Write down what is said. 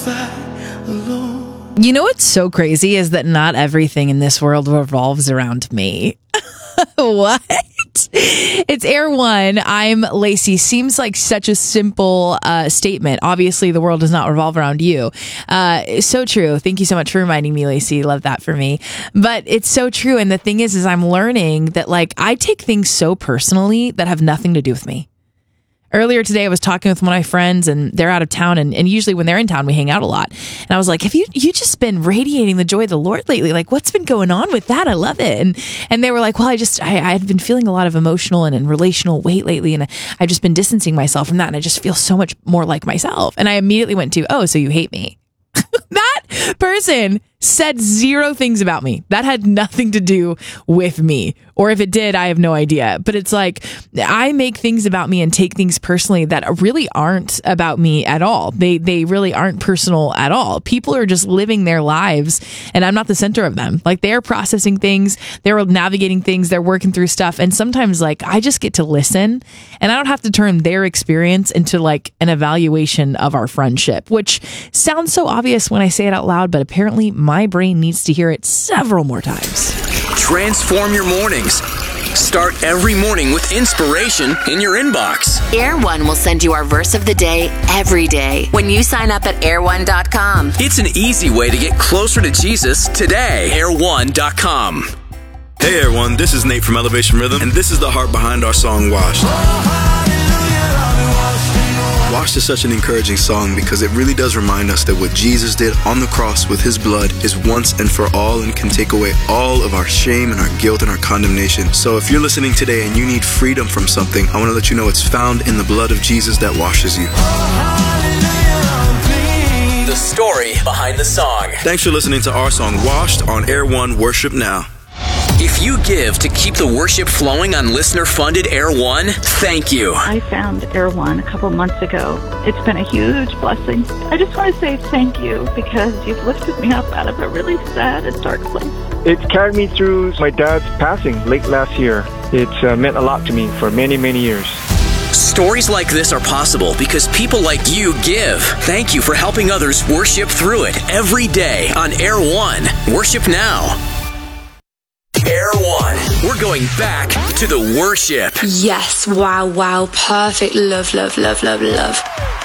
You know what's so crazy is that not everything in this world revolves around me. What? It's Air One. I'm Lacey. Seems like such a simple statement. Obviously, the world does not revolve around you. So true. Thank you so much for reminding me, Lacey. Love that for me. But it's so true. And the thing is I'm learning that like I take things so personally that have nothing to do with me. Earlier today, I was talking with one of my friends and they're out of town. And usually when they're in town, we hang out a lot. And I was like, have you just been radiating the joy of the Lord lately? Like, what's been going on with that? I love it. And they were like, well, I had been feeling a lot of emotional and relational weight lately. And I've just been distancing myself from that. And I just feel so much more like myself. And I immediately went to, oh, so you hate me. That person said zero things about me. That had nothing to do with me. Or if it did, I have no idea. But it's like, I make things about me and take things personally that really aren't about me at all. They really aren't personal at all. People are just living their lives and I'm not the center of them. Like they're processing things, they're navigating things, they're working through stuff. And sometimes like I just get to listen and I don't have to turn their experience into like an evaluation of our friendship, which sounds so obvious when I say it out loud, but apparently my brain needs to hear it several more times. Transform your mornings. Start every morning with inspiration in your inbox. Air One will send you our verse of the day every day when you sign up at air1.com. It's an easy way to get closer to Jesus today. Air1.com. Hey everyone, this is Nate from Elevation Rhythm, and this is the heart behind our song, Washed. Washed is such an encouraging song because it really does remind us that what Jesus did on the cross with his blood is once and for all and can take away all of our shame and our guilt and our condemnation. So if you're listening today and you need freedom from something, I want to let you know it's found in the blood of Jesus that washes you. The story behind the song. Thanks for listening to our song, Washed, on Air One Worship Now. If you give to keep the worship flowing on listener-funded Air One, thank you. I found Air One a couple months ago. It's been a huge blessing. I just want to say thank you because you've lifted me up out of a really sad and dark place. It's carried me through my dad's passing late last year. It's meant a lot to me for many, many years. Stories like this are possible because people like you give. Thank you for helping others worship through it every day on Air One. Worship now. Air One. We're going back to the worship. Yes, wow, perfect. Love.